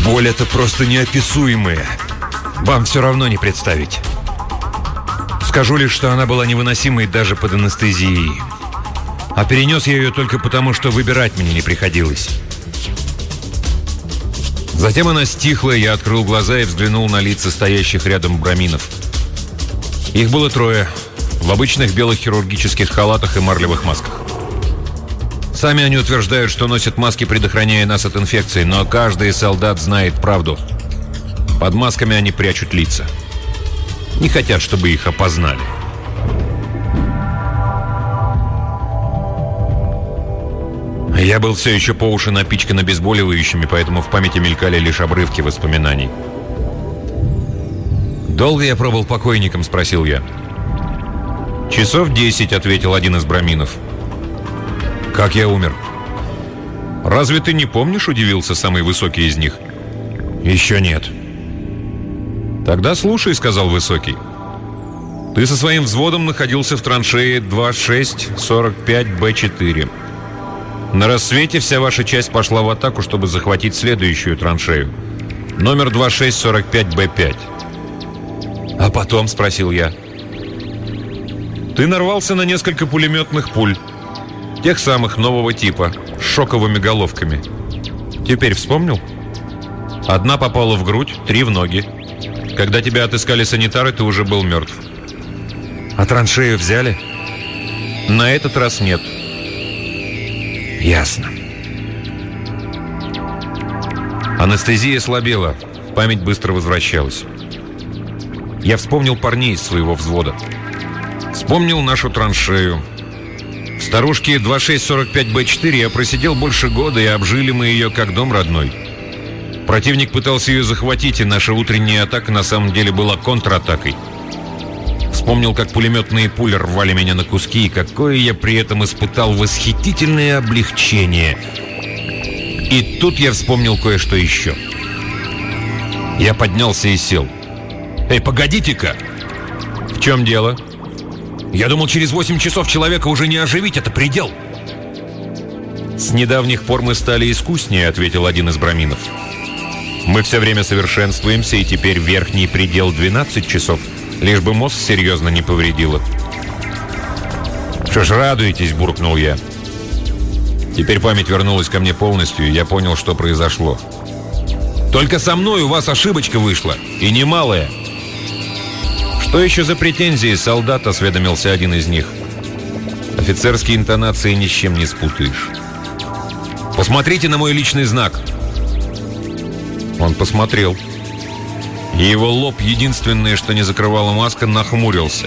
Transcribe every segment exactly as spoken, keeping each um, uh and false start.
Боль — это просто неописуемая. Вам все равно не представить. Скажу лишь, что она была невыносимой даже под анестезией. А перенес я ее только потому, что выбирать мне не приходилось. Затем она стихла, я открыл глаза и взглянул на лица стоящих рядом браминов. Их было трое, в обычных белых хирургических халатах и марлевых масках. Сами они утверждают, что носят маски, предохраняя нас от инфекции, но каждый солдат знает правду. Под масками они прячут лица. Не хотят, чтобы их опознали. Я был все еще по уши напичкан обезболивающими, поэтому в памяти мелькали лишь обрывки воспоминаний. «Долго я пробыл покойником?» – спросил я. «Часов десять», – ответил один из браминов. «Как я умер?» «Разве ты не помнишь?» – удивился самый высокий из них. «Еще нет». «Тогда слушай», – сказал высокий. «Ты со своим взводом находился в траншее два шесть сорок пять бэ четыре. На рассвете вся ваша часть пошла в атаку, чтобы захватить следующую траншею. Номер два шесть сорок пять бэ пять. «А потом?» – спросил я. «Ты нарвался на несколько пулеметных пуль. Тех самых, нового типа, с шоковыми головками. Теперь вспомнил? Одна попала в грудь, три в ноги. Когда тебя отыскали санитары, ты уже был мертв. А траншею взяли?» «На этот раз нет». «Ясно». Анестезия слабела, память быстро возвращалась. Я вспомнил парней из своего взвода. Вспомнил нашу траншею. В старушке два шесть сорок пять бэ четыре я просидел больше года, и обжили мы ее как дом родной. Противник пытался ее захватить, и наша утренняя атака на самом деле была контратакой. Вспомнил, как пулеметные пули рвали меня на куски, и какое я при этом испытал восхитительное облегчение. И тут я вспомнил кое-что еще. Я поднялся и сел. «Эй, погодите-ка!» «В чем дело?» «Я думал, через восемь часов человека уже не оживить, это предел!» «С недавних пор мы стали искуснее», — ответил один из браминов. «Мы все время совершенствуемся, и теперь верхний предел двенадцать часов, лишь бы мозг серьезно не повредило». «Что ж, радуетесь», — буркнул я. Теперь память вернулась ко мне полностью, и я понял, что произошло. «Только со мной у вас ошибочка вышла, и немалая». «Что еще за претензии, солдат?» — осведомился один из них. «Офицерские интонации ни с чем не спутаешь». «Посмотрите на мой личный знак». Он посмотрел. И его лоб, единственное, что не закрывала маска, нахмурился.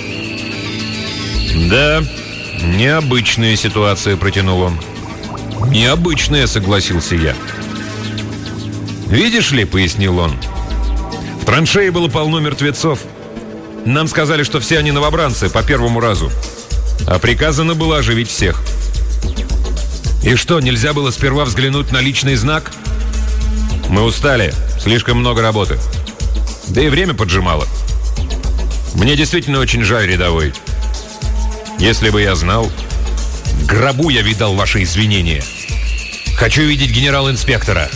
«Да, необычная ситуация», — протянул он. «Необычная», — согласился я. «Видишь ли», — пояснил он, — «в траншее было полно мертвецов. Нам сказали, что все они новобранцы по первому разу. А приказано было оживить всех». «И что, нельзя было сперва взглянуть на личный знак?» «Мы устали. Слишком много работы. Да и время поджимало. Мне действительно очень жаль, рядовой. Если бы я знал, в гробу я видал ваши извинения. Хочу видеть генерал-инспектора».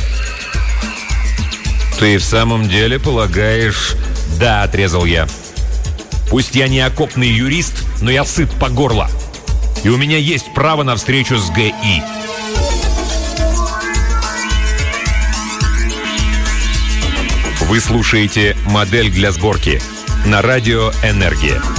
«Ты в самом деле полагаешь...» «Да», — отрезал я. «Пусть я не окопный юрист, но я сыт по горло. И у меня есть право на встречу с ГИ». Вы слушаете «Модель для сборки» на радио «Энергия».